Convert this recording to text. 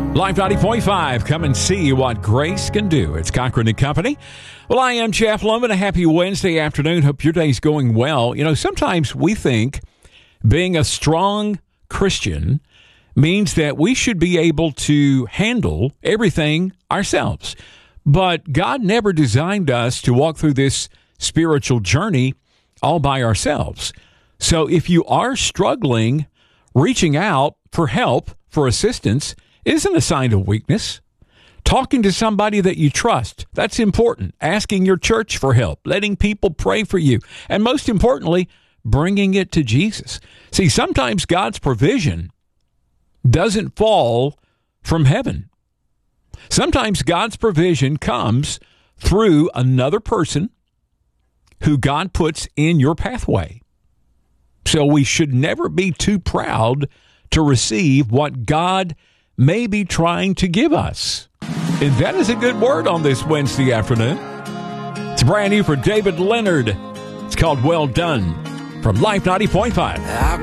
Life 90.5, come and see what grace can do. It's Cochran and Company. Well, I am Jeff Loman. A happy Wednesday afternoon. Hope your day's going well. You know, sometimes we think being a strong Christian means that we should be able to handle everything ourselves. But God never designed us to walk through this spiritual journey all by ourselves. So if you are struggling, reaching out for help, for assistance, isn't a sign of weakness. Talking to somebody that you trust, that's important. Asking your church for help, letting people pray for you, and most importantly, bringing it to Jesus. See, sometimes God's provision doesn't fall from heaven. Sometimes God's provision comes through another person who God puts in your pathway. So we should never be too proud to receive what God may be trying to give us. And that is a good word on this Wednesday afternoon. It's brand new for David Leonard. It's called Well Done from Life 90.5.